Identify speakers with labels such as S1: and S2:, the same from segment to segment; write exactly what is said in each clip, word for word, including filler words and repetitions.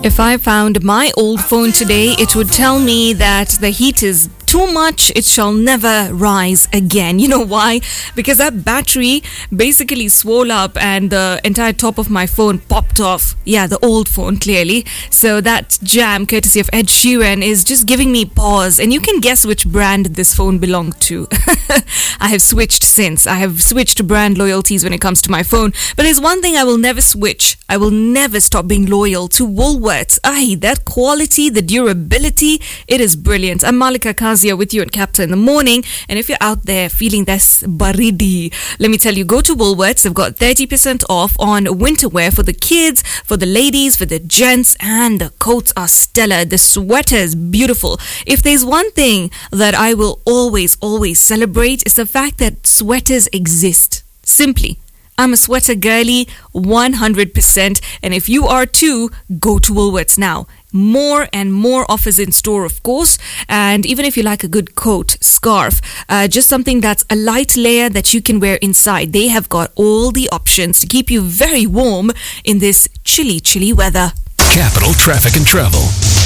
S1: If I found my old phone today, it would tell me that the heat is too much, it shall never rise again. You know why? Because that battery basically swole up and the entire top of my phone popped off. Yeah, the old phone, clearly. So that jam, courtesy of Ed Sheeran, is just giving me pause. And you can guess which brand this phone belonged to. I have switched since. I have switched brand loyalties when it comes to my phone. But there's one thing I will never switch. I will never stop being loyal to Woolworths. Aye, that quality, the durability, it is brilliant. I'm Malika Kazia with you on Capta in the morning. And if you're out there feeling this baridi, let me tell you, go to Woolworths. They've got thirty percent off on winter wear for the kids, for the ladies, for the gents, and the coats are stellar. The sweaters, beautiful. If there's one thing that I will always, always celebrate, it's the fact that sweaters exist. Simply. I'm a sweater girly, one hundred percent. And if you are too, go to Woolworths now. More and more offers in store, of course. And even if you like a good coat, scarf, uh, just something that's a light layer that you can wear inside, they have got all the options to keep you very warm in this chilly, chilly weather.
S2: Capital Traffic and Travel.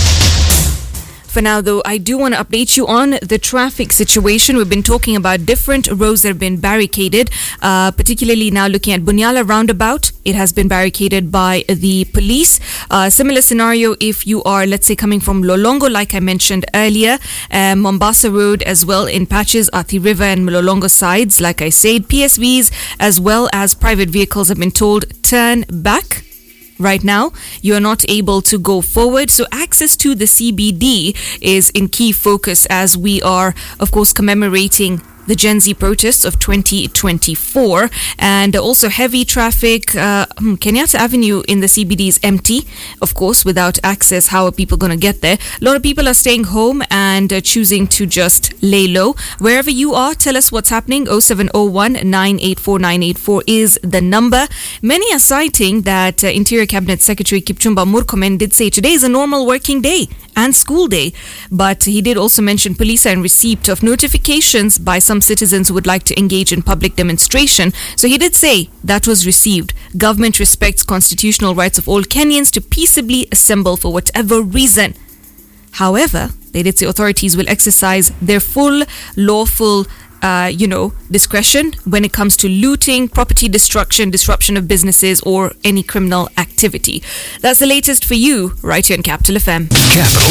S1: For now, though, I do want to update you on the traffic situation. We've been talking about different roads that have been barricaded, uh, particularly now looking at Bunyala roundabout. It has been barricaded by the police. Uh, similar scenario if you are, let's say, coming from Lolongo, like I mentioned earlier. Uh, Mombasa Road as well in patches, Athi River and Mlolongo sides. Like I said, P S Vs as well as private vehicles have been told turn back. Right now, you are not able to go forward. So access to the C B D is in key focus as we are, of course, commemorating the Gen Z protests of twenty twenty-four, and also heavy traffic. Uh, Kenyatta Avenue in the C B D is empty, of course, without access. How are people going to get there? A lot of people are staying home and uh, choosing to just lay low. Wherever you are, tell us what's happening. oh seven oh one, nine eight four, nine eight four is the number. Many are citing that uh, Interior Cabinet Secretary Kipchumba Murkomen did say today is a normal working day and school day, but he did also mention police are in receipt of notifications by some citizens who would like to engage in public demonstration. So he did say that was received. Government respects constitutional rights of all Kenyans to peaceably assemble for whatever reason. However, they did say authorities will exercise their full lawful Uh, you know, discretion when it comes to looting, property destruction, disruption of businesses, or any criminal activity. That's the latest for you right here on Capital F M.
S2: Capital